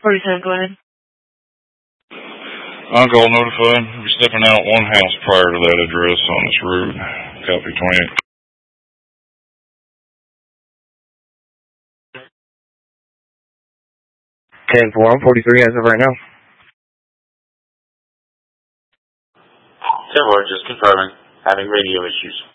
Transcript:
47, go ahead. On-call notified. We'll be stepping out one house prior to that address on this route. Copy 28. 10-4, I'm 43 as of right now. 10-4, just confirming. Having radio issues.